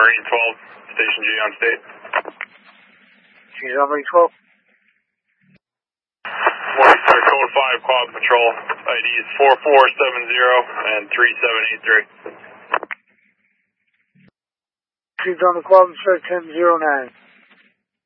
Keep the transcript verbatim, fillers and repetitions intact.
Marine twelve, Station G on state. She's on Marine twelve. Morning, sir. Code five, Quad Patrol. I D is four four seven zero and three seven eight three. She's on the Quad, sir, ten zero nine.